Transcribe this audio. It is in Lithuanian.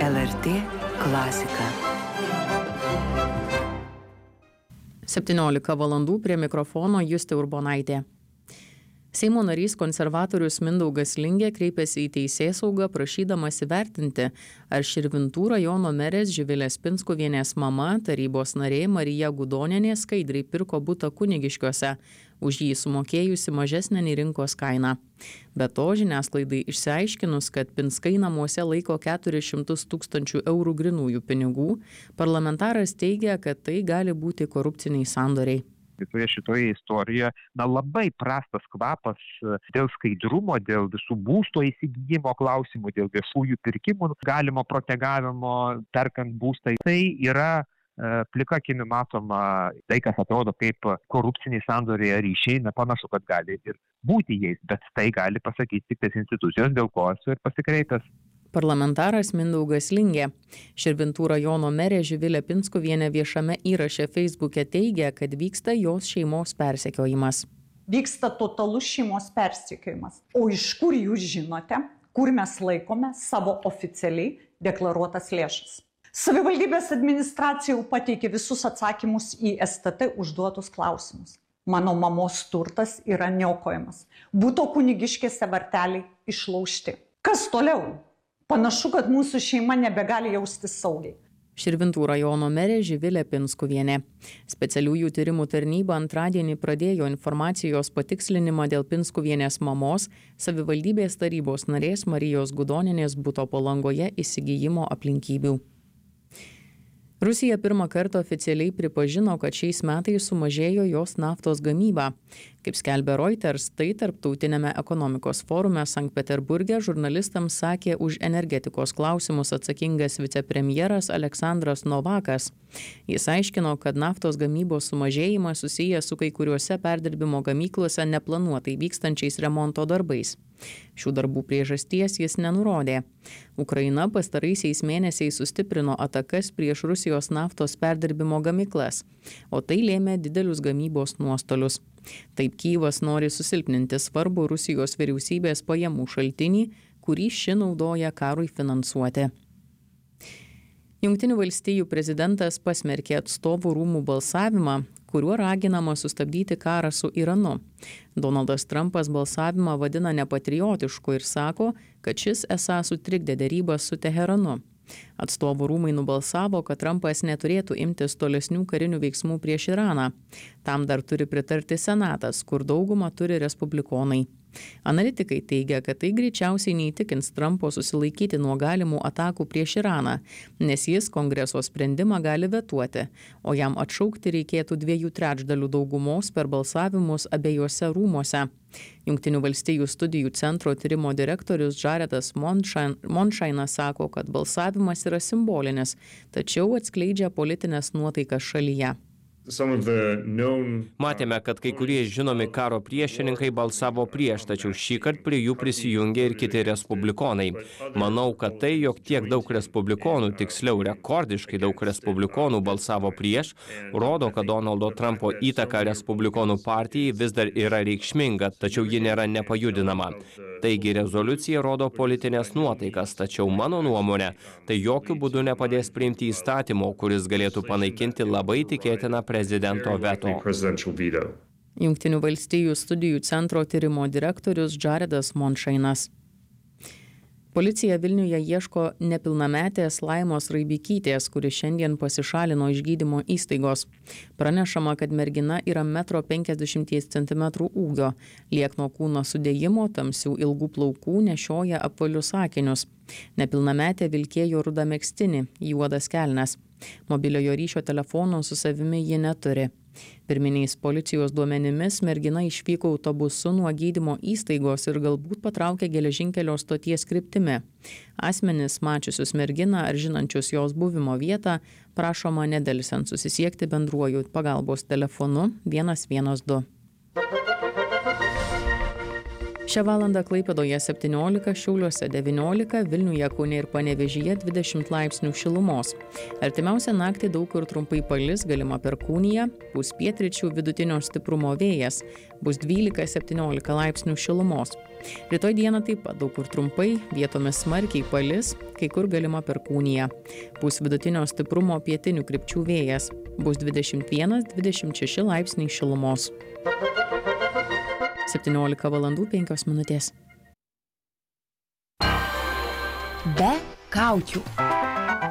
LRT klasika. 17 valandų prie mikrofono Justė Urbonaitė. Seimo narys konservatorius Mindaugas Lingė kreipėsi į teisėsaugą prašydamas įvertinti, ar Širvintų rajono merės Živilės Pinskuvienės mama, tarybos narė Marija Gudonienė skaidriai pirko butą Kunigiškiuose, už jį sumokėjusi mažesnę nei rinkos kainą. Be to, žiniasklaidai išsiaiškinus, kad Pinskai namuose laiko 400 000 eurų grynųjų pinigų, parlamentaras teigia, kad tai gali būti korupciniai sandoriai. Visoje šitoje istorijoje labai prastas kvapas dėl skaidrumo, dėl visų būsto įsigijimo klausimų, dėl viešųjų pirkimų galimo protegavimo perkant būstą. Tai yra plika akimi matoma tai, kas atrodo kaip korupciniai sandoriai ar ryšiai, panašu, kad gali ir būti jais, bet tai gali pasakyti tik tas institucijos, dėl ko esu ir pasikreipęs. Parlamentaras Mindaugas Lingė. Širvintų rajono merė Živilė Pinskuvienė viešame įraše Facebook'e teigia, kad vyksta jos šeimos persekiojimas. Vyksta totalus šeimos persekiojimas. O iš kur jūs žinote, kur mes laikome savo oficialiai deklaruotas lėšas? Savivaldybės administracija jau pateikė visus atsakymus į STT užduotus klausimus. Mano mamos turtas yra niokojamas. Buto Kunigiškėse varteliai išlaužti. Kas toliau? Panašu, kad mūsų šeima nebegali jaustis saugiai. Širvintų rajono merė Živilė Pinskuvienė. Specialiųjų tyrimų tarnyba antradienį pradėjo informacijos patikslinimą dėl Pinskuvienės mamos, savivaldybės tarybos narės Marijos Gudonienės buto Palangoje įsigijimo aplinkybių. Rusija pirmą kartą oficialiai pripažino, kad šiais metais sumažėjo jos naftos gamyba. Kaip skelbia Reuters, tai tarptautiniame ekonomikos forume Sankt Peterburge žurnalistams sakė už energetikos klausimus atsakingas vicepremjeras Aleksandras Novakas. Jis aiškino, kad naftos gamybos sumažėjimas susijęs su kai kuriuose perdirbimo gamyklose neplanuotai vykstančiais remonto darbais. Šių darbų priežasties jis nenurodė. Ukraina pastaraisiais mėnesiais sustiprino atakas prieš Rusijos naftos perdirbimo gamyklas, o tai lėmė didelius gamybos nuostolius. Taip Kyjivas nori susilpninti svarbų Rusijos vyriausybės pajamų šaltinį, kurį ši naudoja karui finansuoti. Jungtinių valstijų prezidentas pasmerkė atstovų rūmų balsavimą, kuriuo raginama sustabdyti karą su Iranu. Donaldas Trumpas balsavimą vadina nepatriotišku ir sako, kad šis esą sutrikdė derybas su Teheranu. Atstovų rūmai nubalsavo, kad Trumpas neturėtų imtis tolesnių karinių veiksmų prieš Iraną. Tam dar turi pritarti Senatas, kur daugumą turi respublikonai. Analitikai teigia, kad tai greičiausiai neįtikins Trumpo susilaikyti nuo galimų atakų prieš Iraną, nes jis Kongreso sprendimą gali vetuoti, o jam atšaukti reikėtų 2/3 daugumos per balsavimus abiejose rūmuose. Jungtinių valstijų studijų centro tyrimo direktorius Jaredas Monšainas sako, kad balsavimas yra simbolinis, tačiau atskleidžia politinės nuotaikas šalyje. Matėme, kad kai kurie žinomi karo priešininkai balsavo prieš, tačiau šįkart prie jų prisijungė ir kiti respublikonai. Manau, kad tai, jog tiek daug respublikonų, tiksliau rekordiškai daug respublikonų balsavo prieš, rodo, kad Donaldo Trumpo įtaka respublikonų partijai vis dar yra reikšminga, tačiau ji nėra nepajudinama. Taigi rezoliucija rodo politinės nuotaikas, tačiau mano nuomonė, tai jokių būdų nepadės priimti įstatymo, kuris galėtų panaikinti labai tikėtiną prezidento veto. Jungtinių valstijų studijų centro tyrimo direktorius Jaredas Monšainas. Policija Vilniuje ieško nepilnametės Laimos Raibikytės, kuri šiandien pasišalino iš gydymo įstaigos. Pranešama, kad mergina yra 1,50 cm ūgio, liekno kūno sudėjimo, tamsių ilgų plaukų, nešioja apvalius akinius. Nepilnametė vilkėjo rudą megztinį, juodas kelnes. Mobiliojo ryšio telefono su savimi ji neturi. Pirminiais policijos duomenimis mergina išvyko autobusu nuo gydymo įstaigos ir galbūt patraukė geležinkelio stoties kryptimi. Asmenis mačiusius merginą ar žinančius jos buvimo vietą prašoma nedelsiant susisiekti bendruoju pagalbos telefonu 112. Šią valandą Klaipėdoje 17, Šiauliuose 19, Vilniuje, Kaune ir Panevėžyje 20 laipsnių šilumos. Artimiausią naktį daug kur trumpai palis, galima perkūnija, pūs pietryčių vidutinio stiprumo vėjas, bus 12-17 laipsnių šilumos. Rytoj dieną taip pat daug kur trumpai, vietomis smarkiai palis, kai kur galima perkūnija. Bus vidutinio stiprumo pietinių krypčių vėjas. Bus 21–26 laipsniai šilumos. 17:05. Be kaukių.